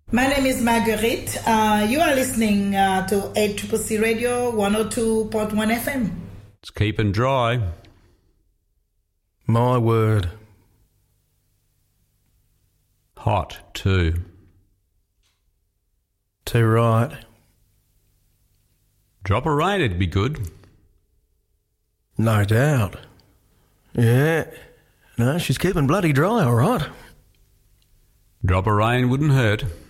My name is Marguerite. You are listening to 8CCC Radio 102.1 FM. It's keeping dry. My word. Hot too. Too right. Drop of rain, it'd be good. No doubt. Yeah. No, she's keeping bloody dry, all right. Drop of rain wouldn't hurt.